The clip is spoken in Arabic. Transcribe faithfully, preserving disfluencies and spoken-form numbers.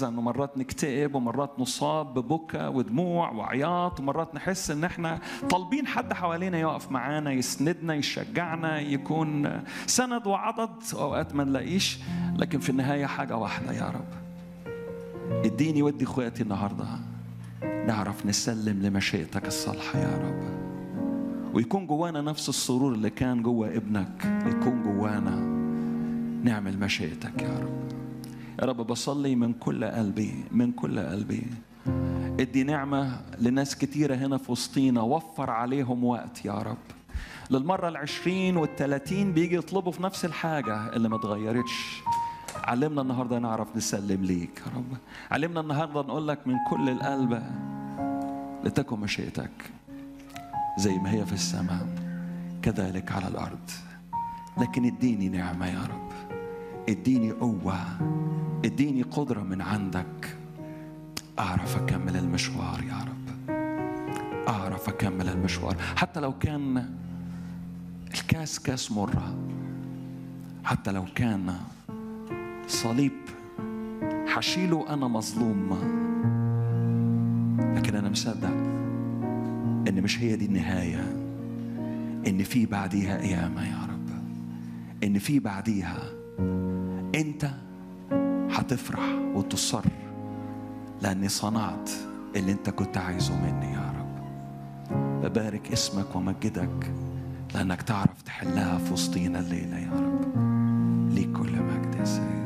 نحزن ومرات نكتئب ومرات نصاب ببكى ودموع وعياط، ومرات نحس ان احنا طالبين حد حوالينا يقف معانا يسندنا يشجعنا يكون سند وعضد، واوقات ما نلاقيش. لكن في النهاية حاجة واحدة يا رب، اديني ودي اخواتي النهاردة نعرف نسلم لمشيئتك الصالحة يا رب، ويكون جوانا نفس السرور اللي كان جوا ابنك يكون جوانا نعمل مشيئتك يا رب. يا رب بصلي من كل قلبي من كل قلبي ادي نعمة لناس كتيرة هنا في وسطينا، وفر عليهم وقت يا رب، للمرة العشرين والثلاثين بيجي يطلبوا في نفس الحاجة اللي ما تغيرتش. علمنا النهاردة نعرف نسلم ليك يا رب، علمنا النهاردة نقول لك من كل القلب لتكن مشيئتك زي ما هي في السماء كذلك على الأرض. لكن اديني نعمة يا رب، اديني قوة، اديني قدرة من عندك أعرف أكمل المشوار يا رب، أعرف أكمل المشوار حتى لو كان الكاس كاس مرة، حتى لو كان صليب حشيله أنا مظلوم، لكن أنا مصدق إن مش هي دي النهاية، إن في بعديها قيامة يا رب، إن في بعديها أنت هتفرح وتصر لأني صنعت اللي أنت كنت عايزه مني يا رب. ببارك اسمك ومجدك لأنك تعرف تحلها في وسطينا الليلة يا رب. ليك كل مجد يا سيد.